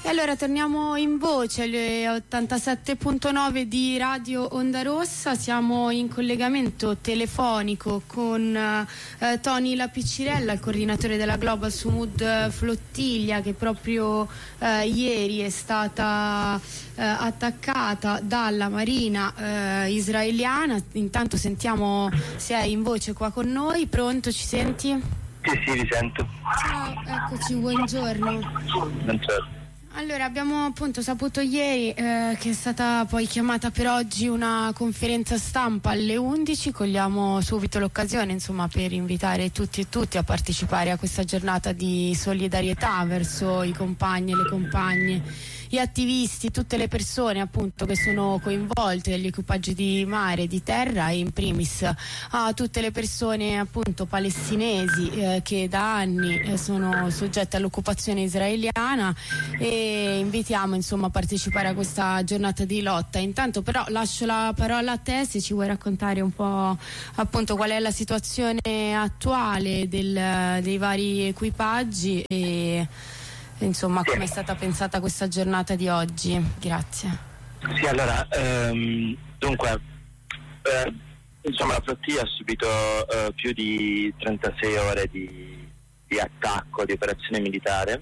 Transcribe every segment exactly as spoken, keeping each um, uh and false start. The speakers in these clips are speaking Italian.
E allora torniamo in voce alle ottantasette virgola nove di Radio Onda Rossa. Siamo in collegamento telefonico con eh, Tony Lapiccirella, il coordinatore della Global Sumud Flottiglia, che proprio eh, ieri è stata eh, attaccata dalla marina eh, israeliana. Intanto sentiamo se è in voce qua con noi. Pronto, ci senti? Sì, sì, vi sento. Ciao, eccoci, buongiorno. Buongiorno. Allora, abbiamo appunto saputo ieri eh, che è stata poi chiamata per oggi una conferenza stampa alle undici. Cogliamo subito l'occasione, insomma, per invitare tutti e tutti a partecipare a questa giornata di solidarietà verso i compagni e le compagne, gli attivisti, tutte le persone appunto che sono coinvolte negli equipaggi di mare, di terra, e in primis a tutte le persone appunto palestinesi eh, che da anni eh, sono soggette all'occupazione israeliana, e invitiamo insomma a partecipare a questa giornata di lotta. Intanto però lascio la parola a te, se ci vuoi raccontare un po' appunto qual è la situazione attuale del, dei vari equipaggi e insomma come è stata pensata questa giornata di oggi. Grazie. Sì, allora ehm, dunque eh, insomma la flottiglia ha subito eh, più di trentasei ore di, di attacco, di operazione militare.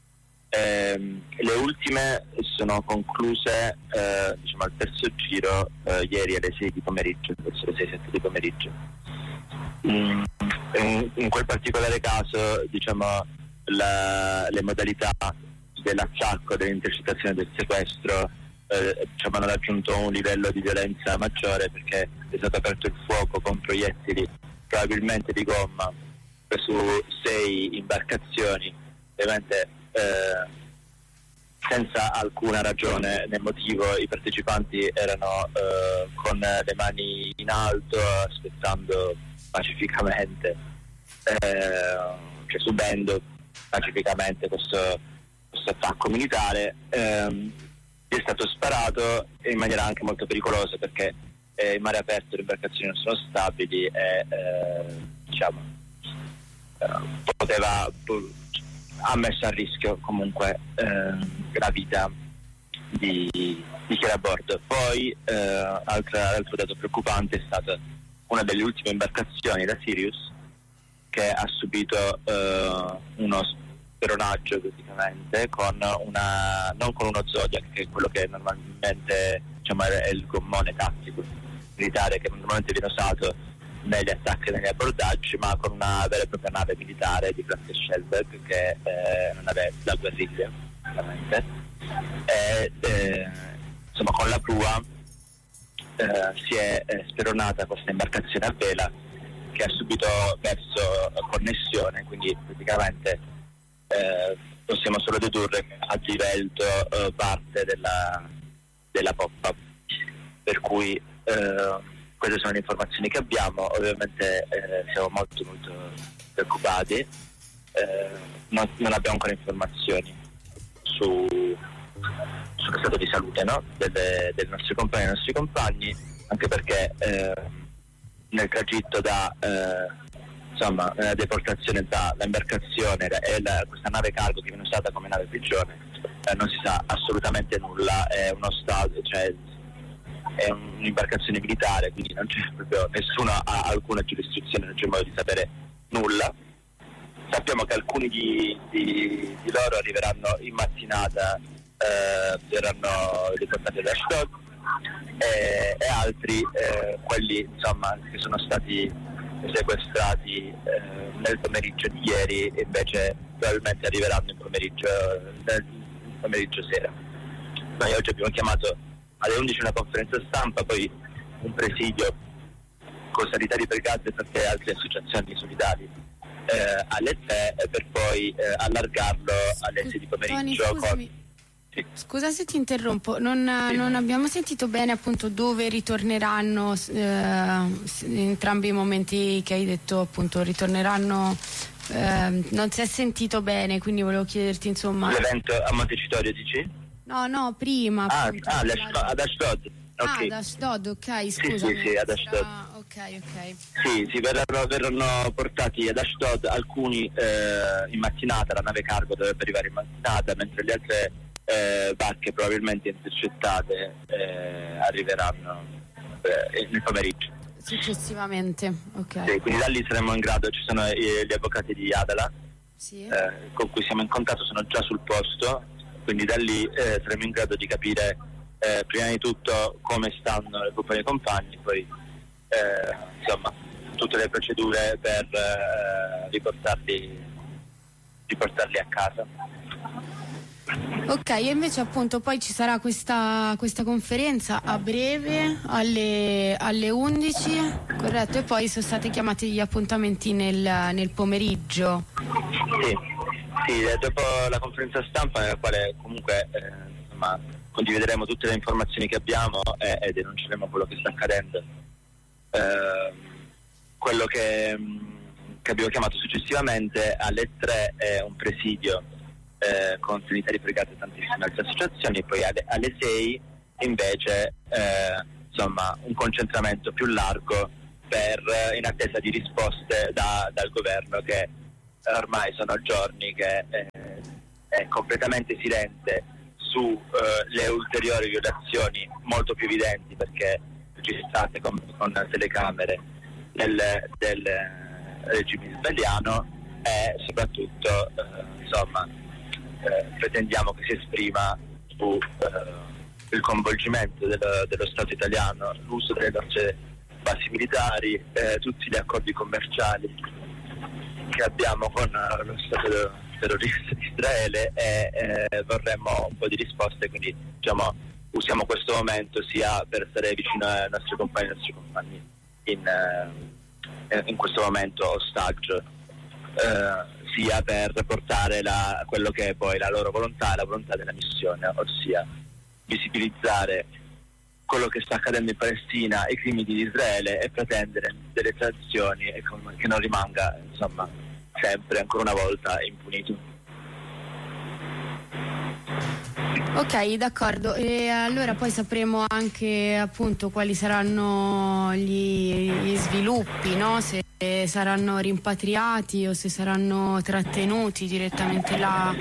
Eh, le ultime sono concluse eh, diciamo al terzo giro eh, ieri alle sei di pomeriggio, verso le sei sette di pomeriggio. Mm, in, in quel particolare caso, diciamo, la, le modalità dell'attacco, dell'intercettazione, del sequestro eh, diciamo, hanno raggiunto un livello di violenza maggiore, perché è stato aperto il fuoco con proiettili probabilmente di gomma su sei imbarcazioni, ovviamente Eh, senza alcuna ragione né motivo. I partecipanti erano eh, con le mani in alto, aspettando pacificamente, eh, cioè subendo pacificamente questo, questo attacco militare. Eh, è stato sparato in maniera anche molto pericolosa, perché eh, in mare aperto le imbarcazioni non sono stabili e eh, diciamo eh, poteva ha messo a rischio comunque eh, la vita di, di chi era a bordo. Poi eh, altra, altro dato preoccupante è stata una delle ultime imbarcazioni, la Sirius, che ha subito eh, uno speronaggio praticamente con una, non con uno Zodiac, che è quello che normalmente, diciamo, è il gommone tattico militare che normalmente viene usato negli attacchi e negli abbordaggi, ma con una vera e propria nave militare di classe Shellberg, che è una nave da guerriglia veramente. E eh, insomma con la prua eh, si è eh, speronata questa imbarcazione a vela, che ha subito perso connessione, quindi praticamente eh, possiamo solo dedurre che ha divelto eh, parte della, della poppa, per cui eh, queste sono le informazioni che abbiamo. Ovviamente eh, siamo molto molto preoccupati, eh, non, non abbiamo ancora informazioni su, sullo stato di salute, no? delle, dei nostri compagni e dei nostri compagni, anche perché eh, nel tragitto da eh, insomma nella deportazione dall'imbarcazione e la, questa nave cargo che viene usata come nave prigione eh, non si sa assolutamente nulla. È uno stato, cioè è un'imbarcazione militare, quindi non c'è proprio, nessuno ha alcuna giurisdizione, non c'è modo di sapere nulla. Sappiamo che alcuni di, di, di loro arriveranno in mattinata, eh, verranno riportati ad Ashdod, e, e altri, eh, quelli insomma che sono stati sequestrati eh, nel pomeriggio di ieri, invece probabilmente arriveranno in pomeriggio, nel pomeriggio sera. Noi oggi abbiamo chiamato alle undici una conferenza stampa, poi un presidio con Sanitari per Gaza e tante altre associazioni solidali eh, alle tre, per poi eh, allargarlo alle sei di pomeriggio. Tony, scusami. Con... Sì. Scusa se ti interrompo, non, sì. non abbiamo sentito bene appunto dove ritorneranno eh, entrambi i momenti che hai detto, appunto ritorneranno, eh, non si è sentito bene, quindi volevo chiederti insomma. L'evento a Montecitorio dici? No, no, prima. Ah, appunto, ah ad Ashdod. Okay. Ah, ad Ashdod, ok, scusa. Sì, sì, sì, ad Ashdod. Ah, ok, ok. Sì, sì, verranno, verranno portati ad Ashdod, alcuni eh, in mattinata, la nave cargo dovrebbe arrivare in mattinata, mentre le altre eh, barche probabilmente intercettate eh, arriveranno eh, nel pomeriggio. Successivamente, ok. Sì, quindi da lì saremo in grado, ci sono gli avvocati di Adala, sì. eh, con cui siamo in contatto, sono già sul posto, quindi da lì eh, saremo in grado di capire eh, prima di tutto come stanno le compagnie e compagni, poi eh, insomma tutte le procedure per eh, riportarli, riportarli a casa. Ok, e invece appunto poi ci sarà questa, questa conferenza a breve alle, alle undici, corretto? E poi sono stati chiamati gli appuntamenti nel, nel pomeriggio. Sì, sì, dopo la conferenza stampa nella quale comunque eh, insomma, condivideremo tutte le informazioni che abbiamo e, e denunceremo quello che sta accadendo. Eh, quello che, che abbiamo chiamato successivamente alle tre è un presidio Eh, con sanitari pregati e tantissime altre associazioni, e poi alle, alle sei invece eh, insomma un concentramento più largo per eh, in attesa di risposte da, dal governo, che ormai sono giorni che eh, è completamente silente su eh, le ulteriori violazioni molto più evidenti, perché registrate con, con telecamere del, del regime israeliano, e soprattutto eh, insomma Eh, pretendiamo che si esprima su eh, il coinvolgimento dello, dello Stato italiano, l'uso delle nostre basi militari, eh, tutti gli accordi commerciali che abbiamo con eh, lo Stato terrorista di Israele, e eh, vorremmo un po' di risposte, quindi diciamo usiamo questo momento sia per stare vicino ai nostri compagni e ai nostri compagni in, eh, in questo momento ostaggio, eh, sia per portare la, quello che è poi la loro volontà e la volontà della missione, ossia visibilizzare quello che sta accadendo in Palestina, i crimini di Israele, e pretendere delle sanzioni e che non rimanga insomma sempre ancora una volta impunito. Ok, d'accordo. E allora poi sapremo anche appunto quali saranno gli, gli sviluppi, no? Se saranno rimpatriati o se saranno trattenuti direttamente là,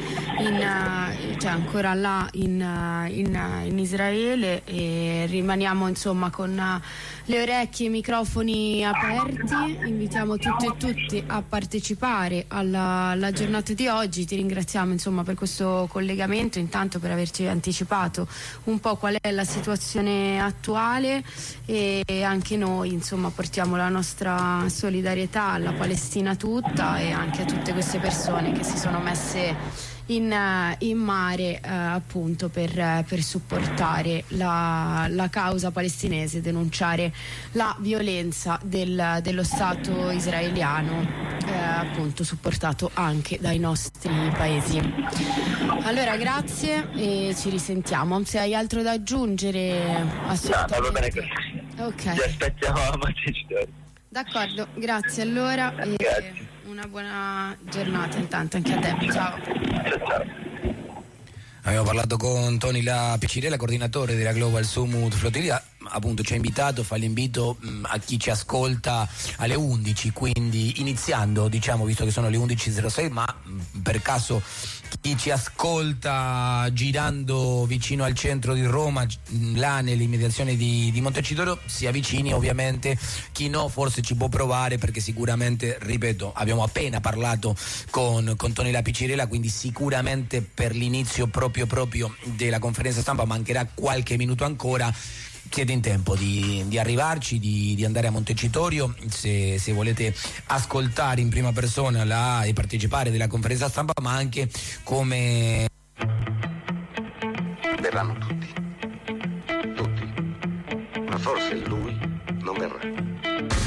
in, cioè ancora là in, in, in Israele, e rimaniamo insomma con le orecchie e i microfoni aperti. Invitiamo tutti e tutti a partecipare alla, alla giornata di oggi. Ti ringraziamo insomma per questo collegamento, intanto per averci anticipato un po' qual è la situazione attuale, e anche noi insomma portiamo la nostra solidarietà alla Palestina tutta e anche a tutte queste persone che si sono messe in, in mare eh, appunto per, per supportare la, la causa palestinese, denunciare la violenza del, dello Stato israeliano, eh, appunto supportato anche dai nostri paesi. Allora grazie e ci risentiamo. Se hai altro da aggiungere, assolutamente. No, va bene così. Ok. Ci aspettiamo a Montecitorio. D'accordo, grazie allora. Grazie. E una buona giornata intanto anche a te. Ciao. Ciao, ciao. Abbiamo parlato con Tony La Piccirella, coordinatore della Global Summit Flotilla. Appunto ci ha invitato, fa l'invito mh, a chi ci ascolta alle undici, quindi iniziando, diciamo, visto che sono le undici e zero sei, ma mh, per caso chi ci ascolta girando vicino al centro di Roma, mh, là nelle immediazioni di, di Montecitorio, si avvicini ovviamente. Chi no forse ci può provare, perché sicuramente, ripeto, abbiamo appena parlato con, con Tony La Piccirella, quindi sicuramente per l'inizio proprio proprio della conferenza stampa mancherà qualche minuto ancora. Siete in tempo di, di arrivarci, di, di andare a Montecitorio, se, se volete ascoltare in prima persona la, e partecipare della conferenza stampa, ma anche come verranno tutti, tutti, ma forse lui non verrà.